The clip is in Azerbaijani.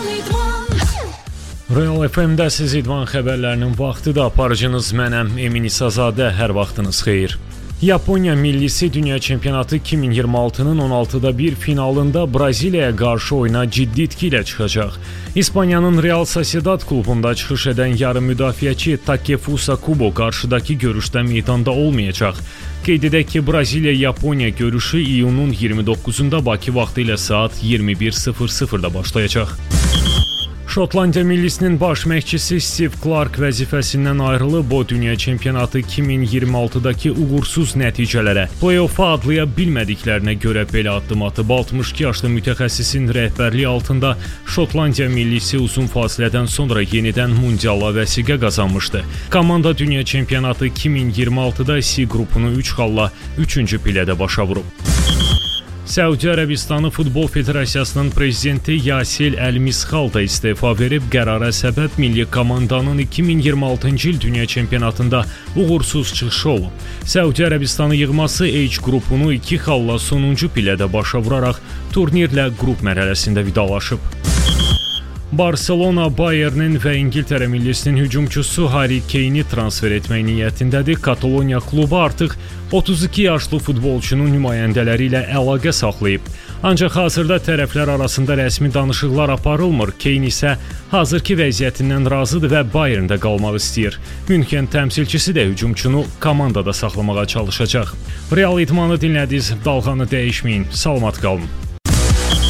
Real FM-də siz idman xəbərlərinin vaxtıda aparıcınız mənəm Emin İsazadə, hər vaxtınız xeyir. Yaponiya millisi Dünya Çempionatı 2026-nın 16'da bir finalında Braziliyaya qarşı oyuna ciddi itki ilə çıxacaq. İspaniyanın Real Sociedad klubunda çıxış edən yarım müdafiəçi Takefusa Kubo qarşıdakı görüşdə meydanda olmayacaq. Qeyd edək ki, Braziliya-Yaponiya görüşü iyunun 29-unda Bakı vaxtı ilə saat 21:00-da başlayacaq. Şotlandiya millisinin baş məşqçisi Steve Clark vəzifəsindən ayrılıb, o Dünya Çempionatı 2026-dakı uğursuz nəticələrə, play-off-a adlaya bilmədiklərinə görə belə addım atıb. 62 yaşlı mütəxəssisin rəhbərliyi altında Şotlandiya millisi uzun fasilədən sonra yenidən mundiala vəsiqə qazanmışdı. Komanda Dünya Çempionatı 2026-da C qrupunu 3 xalla 3-cü pillədə başa vurub. Səudi Ərəbistanı Futbol Federasiyasının prezidenti Yasil Əl-Misxal da istefa verib, qərara səbəb milli komandanın 2026-cı il Dünya Çempionatında uğursuz çıxışı olub. Səudi Ərəbistanı yığması H qrupunu 2 xalla sonuncu pillədə başa vuraraq turnirlə qrup mərhələsində vidalaşıb. Barcelona, Bayernin və İngiltərə millisinin hücumçusu Harry Kane'i transfer etmək niyyətindədir. Kataloniya klubu artıq 32 yaşlı futbolçunun nümayəndələri ilə əlaqə saxlayıb. Ancaq hazırda tərəflər arasında rəsmi danışıqlar aparılmır. Kane isə hazırki vəziyyətindən razıdır və Bayerndə qalmaq istəyir. Münxen təmsilçisi də hücumçunu komandada saxlamağa çalışacaq. Real idmanı dinlədiniz, dalğanı dəyişməyin, salamat qalın.